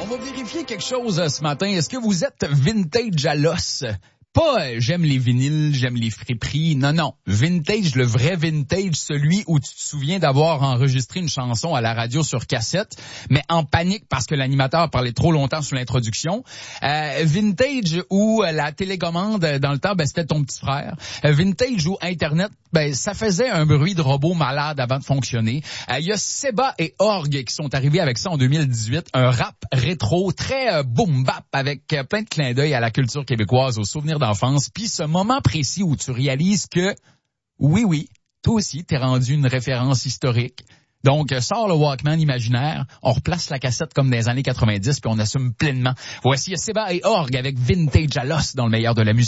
On va vérifier quelque chose ce matin. Est-ce que vous êtes vintage à l'os? Pas j'aime les vinyles, j'aime les friperies. Non. Vintage, le vrai vintage, celui où tu te souviens d'avoir enregistré une chanson à la radio sur cassette, mais en panique parce que l'animateur parlait trop longtemps sur l'introduction. Vintage où la télécommande, dans le temps, c'était ton petit frère. Vintage où Internet, ça faisait un bruit de robot malade avant de fonctionner. Il y a Seba et Org qui sont arrivés avec ça en 2018. Un rap rétro très boom bap avec plein de clins d'œil à la culture québécoise, aux souvenirs d'enfance. Puis ce moment précis où tu réalises que, oui, toi aussi, t'es rendu une référence historique. Donc, sort le Walkman imaginaire, on replace la cassette comme dans les années 90 puis on assume pleinement. Voici Seba et Org avec Vintage à l'os dans le meilleur de la musique.